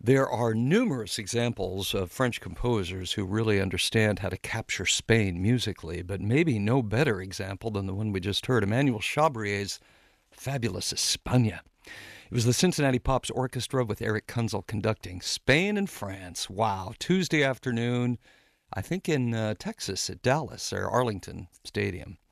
There are numerous examples of French composers who really understand how to capture Spain musically, but maybe no better example than the one we just heard, Emmanuel Chabrier's fabulous España. It was the Cincinnati Pops Orchestra with Eric Kunzel conducting Spain and France. Wow, Tuesday afternoon, I think in Texas at Dallas or Arlington Stadium.